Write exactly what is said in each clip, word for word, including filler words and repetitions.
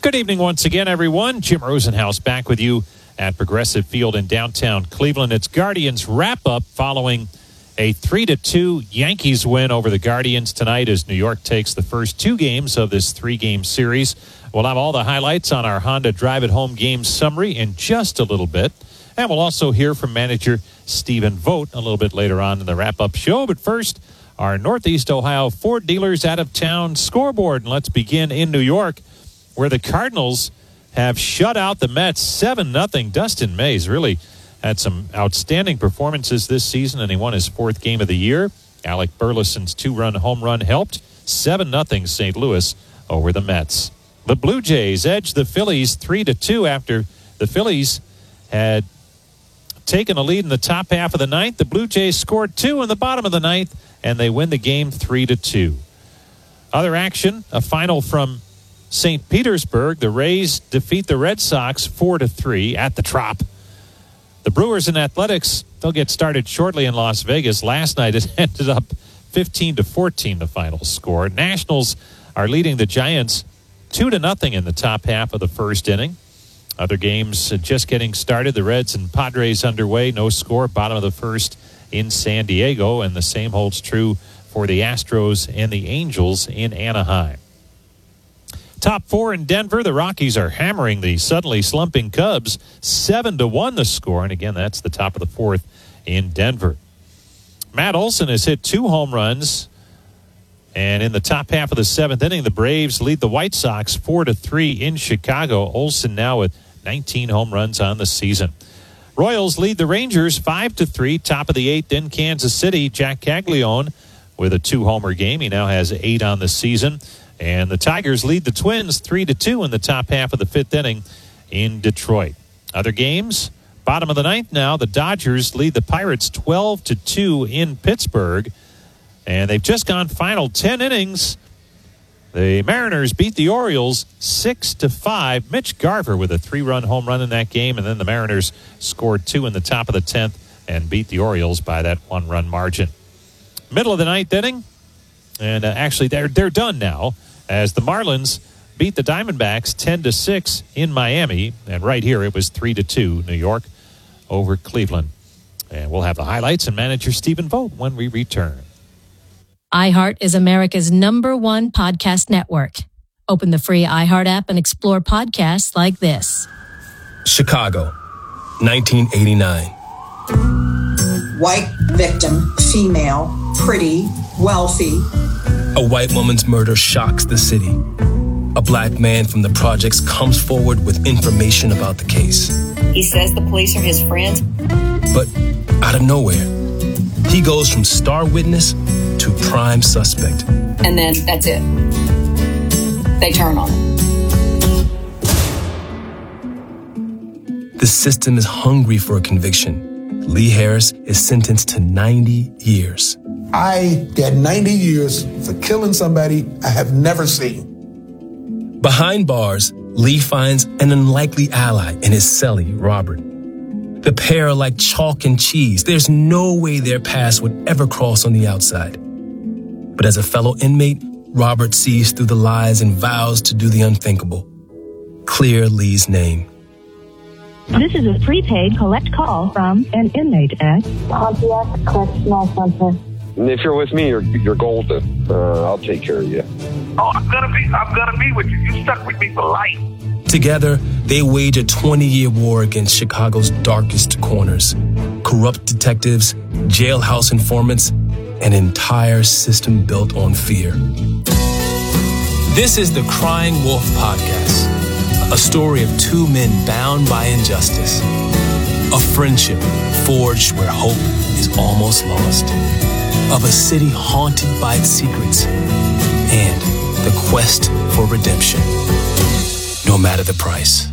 Good evening once again, everyone. Jim Rosenhaus back with you at Progressive Field in downtown Cleveland. It's Guardians wrap-up following a three to two Yankees win over the Guardians tonight as New York takes the first two games of this three-game series. We'll have all the highlights on our Honda Drive It Home game summary in just a little bit. And we'll also hear from manager Stephen Vogt a little bit later on in the wrap-up show. But first, our Northeast Ohio Ford dealers out-of-town scoreboard. And let's begin in New York, where the Cardinals have shut out the Mets seven nothing. Dustin Mays really had some outstanding performances this season, and he won his fourth game of the year. Alec Burleson's two-run home run helped. seven nothing Saint Louis over the Mets. The Blue Jays edged the Phillies three to two after the Phillies had taken a lead in the top half of the ninth. The Blue Jays scored two in the bottom of the ninth, and they win the game three to two. Other action, a final from Saint Petersburg. The Rays defeat the Red Sox four to three at the Trop. The Brewers and Athletics, they'll get started shortly in Las Vegas. Last night it ended up fifteen to fourteen, the final score. Nationals are leading the Giants two to nothing in the top half of the first inning. Other games just getting started. The Reds and Padres underway. No score. Bottom of the first in San Diego. And the same holds true for the Astros and the Angels in Anaheim. Top four in Denver. The Rockies are hammering the suddenly slumping Cubs. seven to one the score. And again, that's the top of the fourth in Denver. Matt Olson has hit two home runs. And in the top half of the seventh inning, the Braves lead the White Sox four to three in Chicago. Olson now with nineteen home runs on the season. Royals lead the Rangers five to three. Top of the eighth in Kansas City. Jack Caglione with a two-homer game. He now has eight on the season. And the Tigers lead the Twins three to two in the top half of the fifth inning in Detroit. Other games, bottom of the ninth now, the Dodgers lead the Pirates twelve to two in Pittsburgh. And they've just gone final ten innings. The Mariners beat the Orioles six to five. Mitch Garver with a three-run home run in that game. And then the Mariners scored two in the top of the tenth and beat the Orioles by that one-run margin. Middle of the ninth inning. And uh, actually, they're, they're done now, as the Marlins beat the Diamondbacks ten to six in Miami. And right here, it was three to two, New York over Cleveland. And we'll have the highlights and manager Stephen Vogt when we return. iHeart is America's number one podcast network. Open the free iHeart app and explore podcasts like this. Chicago, nineteen eighty-nine. White victim, female, pretty, wealthy. A white woman's murder shocks the city. A black man from the projects comes forward with information about the case. He says the police are his friends. But out of nowhere, he goes from star witness to prime suspect. And then that's it. They turn on him. The system is hungry for a conviction. Lee Harris is sentenced to ninety years. I get ninety years for killing somebody I have never seen. Behind bars, Lee finds an unlikely ally in his cellie, Robert. The pair are like chalk and cheese. There's no way their paths would ever cross on the outside. But as a fellow inmate, Robert sees through the lies and vows to do the unthinkable. Clear Lee's name. This is a prepaid collect call from an inmate at Pontiac Correctional Center. If you're with me, you're you're golden. Uh, I'll take care of you. Oh, I'm gonna be I'm gonna be with you. You stuck with me for life. Together, they wage a twenty-year war against Chicago's darkest corners. Corrupt detectives, jailhouse informants, an entire system built on fear. This is the Crying Wolf Podcast, a story of two men bound by injustice, a friendship forged where hope is almost lost, of a city haunted by its secrets, and the quest for redemption, no matter the price.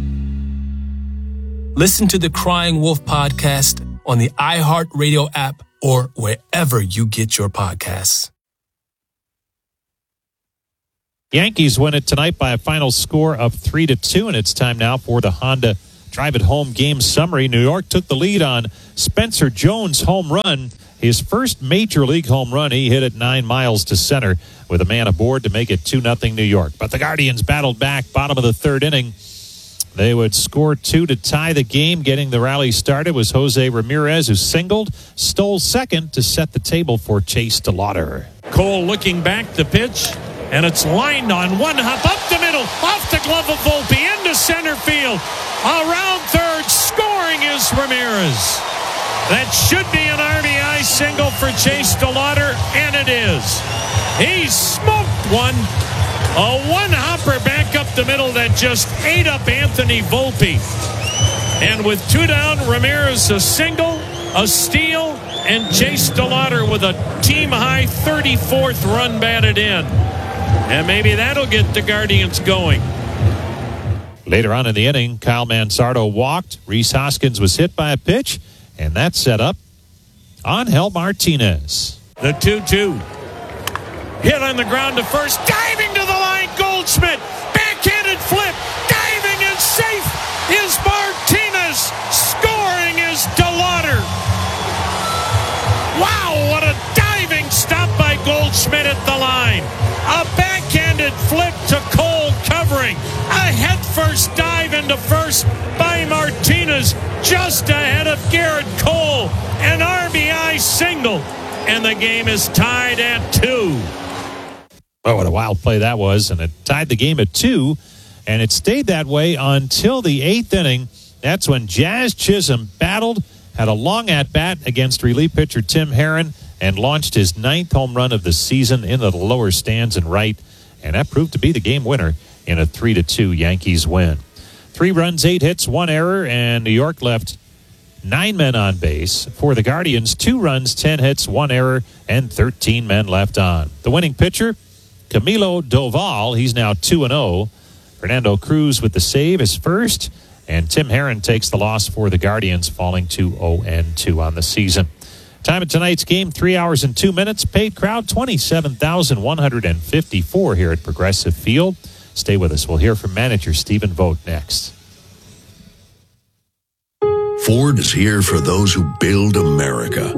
Listen to the Crying Wolf Podcast on the iHeartRadio app or wherever you get your podcasts. Yankees win it tonight by a final score of three to two, and it's time now for the Honda Drive It Home game summary. New York took the lead on Spencer Jones' home run his first major league home run. He hit it nine miles to center with a man aboard to make it two nothing New York. But the Guardians battled back. Bottom of the third inning, they would score two to tie the game. Getting the rally started was Jose Ramirez, who singled, stole second to set the table for Chase DeLauter. Cole looking back, the pitch, and it's lined on one hop up the middle, off the glove of Volpe, into center field. Around third, scoring is Ramirez. That should be an R B I single for Chase DeLauter, and it is. He smoked one. A one-hopper back up the middle that just ate up Anthony Volpe. And with two down, Ramirez a single, a steal, and Chase DeLauter with a team-high thirty-fourth run batted in. And maybe that'll get the Guardians going. Later on in the inning, Kyle Mansardo walked. Rhys Hoskins was hit by a pitch, and that set up Angel Martinez. The two two. Hit on the ground to first. Diving to the line, Goldschmidt. Backhanded flip. Diving and safe is Martinez. Scoring is DeLauter. Wow, what a diving stop by Goldschmidt at the line. A backhanded flip to Cole covering. A head-first dive into first by Martinez just ahead of Garrett Cole. An R B I single. And the game is tied at two. Oh, what a wild play that was. And it tied the game at two. And it stayed that way until the eighth inning. That's when Jazz Chisholm battled, had a long at-bat against relief pitcher Tim Herron, and launched his ninth home run of the season into the lower stands and right. And that proved to be the game winner in a three to two Yankees win. Three runs, eight hits, one error, and New York left nine men on base. For the Guardians, two runs, ten hits, one error, and thirteen men left on. The winning pitcher, Camilo Doval, he's now two and oh. Fernando Cruz with the save is first, and Tim Herron takes the loss for the Guardians, falling to oh and two on the season. Time of tonight's game, three hours and two minutes. Paid crowd, twenty-seven thousand one hundred fifty-four here at Progressive Field. Stay with us. We'll hear from manager Stephen Vogt next. Ford is here for those who build America.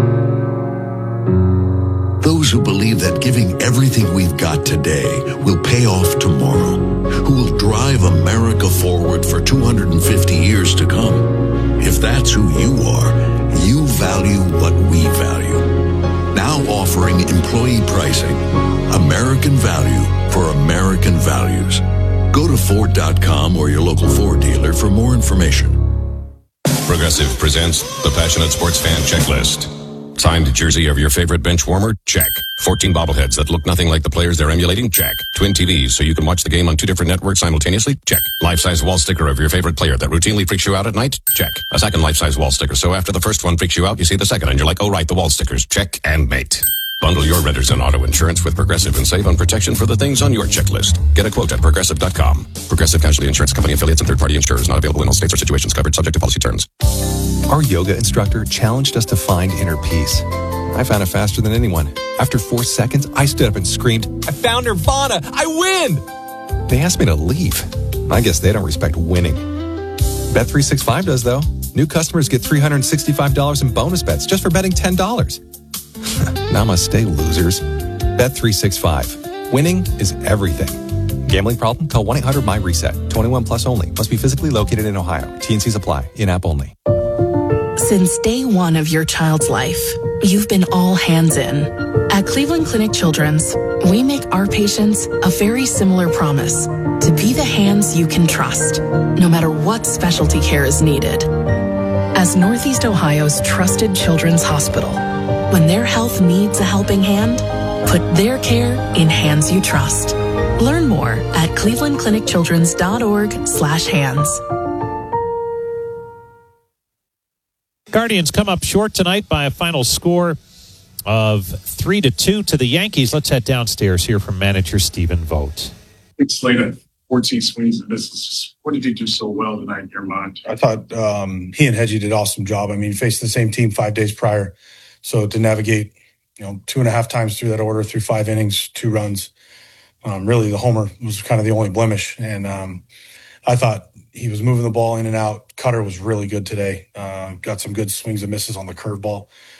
Those who believe that giving everything we've got today will pay off tomorrow. Who will drive America forward for two hundred fifty years to come. If that's who you are, you value what we value. Now offering employee pricing. American value for American values. Go to Ford dot com or your local Ford dealer for more information. Progressive presents the Passionate Sports Fan Checklist. Signed jersey of your favorite bench warmer? Check. fourteen bobbleheads that look nothing like the players they're emulating? Check. Twin T Vs so you can watch the game on two different networks simultaneously? Check. Life-size wall sticker of your favorite player that routinely freaks you out at night? Check. A second life-size wall sticker so after the first one freaks you out, you see the second and you're like, oh right, the wall stickers. Check and mate. Bundle your renters and auto insurance with Progressive and save on protection for the things on your checklist. Get a quote at Progressive dot com. Progressive Casualty Insurance Company affiliates and third-party insurers not available in all states or situations covered subject to policy terms. Our yoga instructor challenged us to find inner peace. I found it faster than anyone. After four seconds, I stood up and screamed, I found Nirvana! I win! They asked me to leave. I guess they don't respect winning. Bet three sixty-five does, though. New customers get three hundred sixty-five dollars in bonus bets just for betting ten dollars. Namaste, losers. Bet three sixty-five. Winning is everything. Gambling problem? Call one eight hundred M Y reset. twenty-one plus only. Must be physically located in Ohio. T and Cs apply. In-app only. Since day one of your child's life, you've been all hands in. At Cleveland Clinic Children's, we make our patients a very similar promise to be the hands you can trust, no matter what specialty care is needed. As Northeast Ohio's trusted children's hospital, when their health needs a helping hand, put their care in hands you trust. Learn more at cleveland clinic children's dot org slash hands. Guardians come up short tonight by a final score of three to two to the Yankees. Let's head downstairs here from manager Stephen Vogt. Big slate of fourteen swings and misses. What did he do so well tonight in your mind? I thought um, he and Hedgie did an awesome job. I mean, he faced the same team five days prior. So to navigate, you know, two and a half times through that order, through five innings, two runs, um, really the homer was kind of the only blemish. And um, I thought he was moving the ball in and out. Cutter was really good today. Uh, got some good swings and misses on the curveball.